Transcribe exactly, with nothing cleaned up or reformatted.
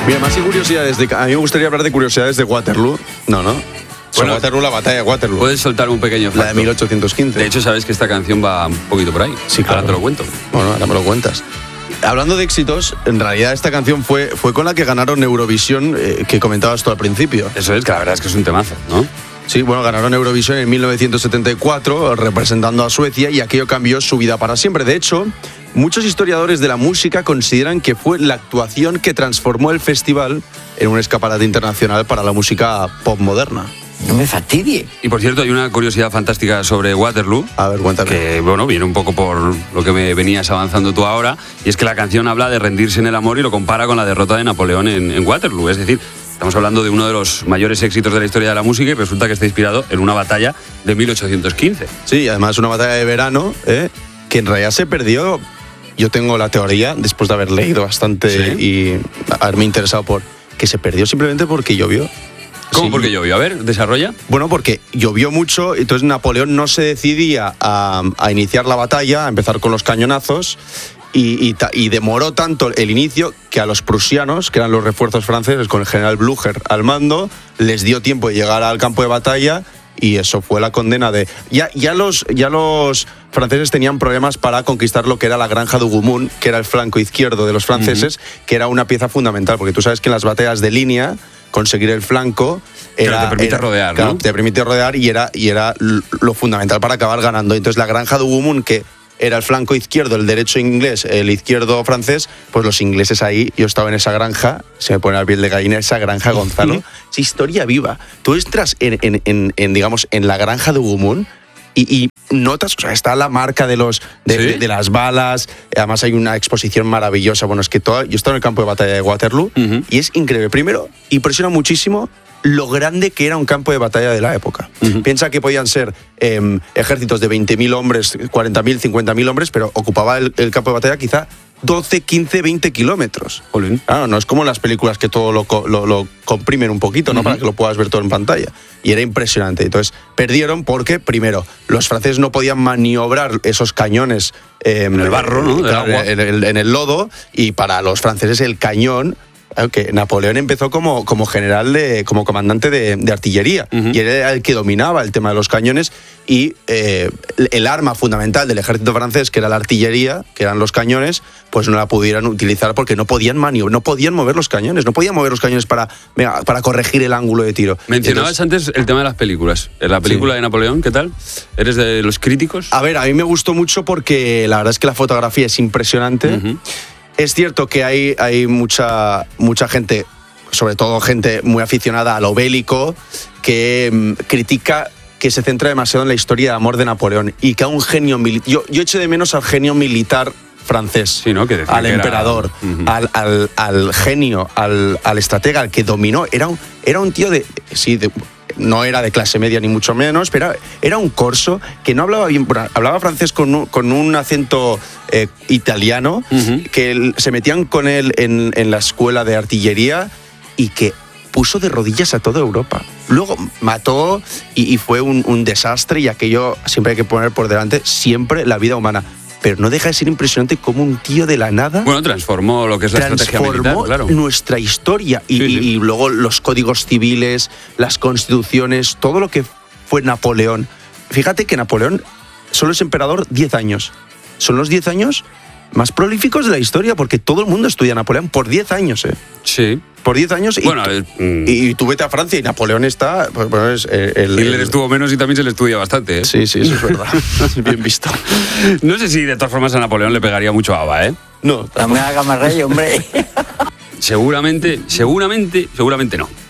Mira, más que curiosidades de... A mí me gustaría hablar de curiosidades de Waterloo. No, no. Bueno, Waterloo, la batalla de Waterloo. Puedes soltar un pequeño facto. La de mil ochocientos quince. De hecho, sabes que esta canción va un poquito por ahí. Sí, claro. Ahora te lo cuento. Bueno, ahora me lo cuentas. Hablando de éxitos, en realidad esta canción fue, fue con la que ganaron Eurovisión, eh, que comentabas tú al principio. Eso es, que la verdad es que es un temazo, ¿no? Sí, bueno, ganaron Eurovisión en mil novecientos setenta y cuatro, representando a Suecia, y aquello cambió su vida para siempre. De hecho, muchos historiadores de la música consideran que fue la actuación que transformó el festival en un escaparate internacional para la música pop moderna. No me fastidie. Y por cierto, hay una curiosidad fantástica sobre Waterloo. A ver, cuéntame. Que, bueno, viene un poco por lo que me venías avanzando tú ahora. Y es que la canción habla de rendirse en el amor y lo compara con la derrota de Napoleón en, en Waterloo. Es decir, estamos hablando de uno de los mayores éxitos de la historia de la música y resulta que está inspirado en una batalla de mil ochocientos quince. Sí, además una batalla de verano, ¿eh? Que en realidad se perdió. Yo tengo la teoría, después de haber leído bastante ¿Sí? y haberme interesado por que se perdió simplemente porque llovió. ¿Cómo Sí. porque llovió? A ver, desarrolla. Bueno, porque llovió mucho, entonces Napoleón no se decidía a, a iniciar la batalla, a empezar con los cañonazos, y, y, y demoró tanto el inicio que a los prusianos, que eran los refuerzos franceses con el general Blücher al mando, les dio tiempo de llegar al campo de batalla, y eso fue la condena de... Ya, ya, los, ya los franceses tenían problemas para conquistar lo que era la granja de Hougoumont, que era el flanco izquierdo de los franceses, uh-huh. que era una pieza fundamental, porque tú sabes que en las batallas de línea conseguir el flanco era, claro, te permite era, rodear, claro, ¿no? Te permite rodear y era, y era lo fundamental para acabar ganando. Entonces la granja de Hougoumont, que era el flanco izquierdo, el derecho inglés, el izquierdo francés, pues los ingleses ahí, yo estaba en esa granja, se me pone la piel de gallina, esa granja, Gonzalo, es historia viva. Tú entras en, en, en, en digamos, en la granja de Hougoumont y, y notas, o sea, está la marca de los de, ¿Sí? de, de las balas, además hay una exposición maravillosa. Bueno, es que todo, yo estaba en el campo de batalla de Waterloo uh-huh. y es increíble. Primero, impresiona muchísimo lo grande que era un campo de batalla de la época. Uh-huh. Piensa que podían ser eh, ejércitos de veinte mil hombres, cuarenta mil, cincuenta mil hombres, pero ocupaba el, el campo de batalla quizá doce, quince, veinte kilómetros. Olin. Claro, no es como en las películas que todo lo, lo, lo comprimen un poquito, ¿no? Uh-huh. Para que lo puedas ver todo en pantalla. Y era impresionante. Entonces, perdieron porque, primero, los franceses no podían maniobrar esos cañones eh, en el barro, ¿no? Del agua. En, el, en el lodo, y para los franceses el cañón... que Napoleón empezó como, como general, de, como comandante de, de artillería, uh-huh. y era el que dominaba el tema de los cañones, y eh, el arma fundamental del ejército francés, que era la artillería, que eran los cañones, pues no la pudieran utilizar porque no podían maniobrar, no podían mover los cañones, no podían mover los cañones para, para corregir el ángulo de tiro. Mencionabas Entonces, antes el tema de las películas. La película sí. de Napoleón, ¿qué tal? ¿Eres de los críticos? A ver, a mí me gustó mucho porque la verdad es que la fotografía es impresionante. Uh-huh. Es cierto que hay, hay mucha, mucha gente, sobre todo gente muy aficionada a lo bélico, que mmm, critica que se centra demasiado en la historia de amor de Napoleón y que a un genio militar... Yo, yo eché de menos al genio militar francés, sí, ¿no? que al que emperador, era... uh-huh. al, al, al genio, al, al estratega, al que dominó. Era un, era un tío de... Sí, de no era de clase media ni mucho menos, pero era, era un corso que no hablaba bien, hablaba francés con un, con un acento eh, italiano, uh-huh. que él, se metían con él en, en la escuela de artillería y que puso de rodillas a toda Europa. Luego mató y, y fue un, un desastre, y aquello siempre hay que poner por delante siempre la vida humana. Pero no deja de ser impresionante cómo un tío de la nada... Bueno, transformó lo que es la estrategia militar, claro. Transformó nuestra historia. Y, sí, sí. Y, y luego los códigos civiles, las constituciones, todo lo que fue Napoleón. Fíjate que Napoleón solo es emperador diez años. Son los diez años más prolíficos de la historia, porque todo el mundo estudia a Napoleón por diez años, ¿eh? Sí. Por diez años. Y, bueno, el, mm. y tú vete a Francia y Napoleón está... Pues, pues, el, el, Hitler estuvo menos y también se le estudia bastante, ¿eh? Sí, sí, eso es verdad. Bien visto. No sé si de todas formas a Napoleón le pegaría mucho ABBA, ¿eh? No. No me haga más rey, hombre. Seguramente, seguramente, seguramente no.